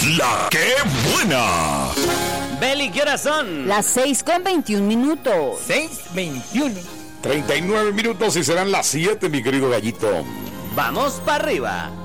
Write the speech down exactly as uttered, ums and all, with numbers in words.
La que buena. Beli, ¿qué horas son? Las seis con veintiún minutos. seis veintiuno. treinta y nueve minutos y serán las siete, mi querido gallito. Vamos para arriba.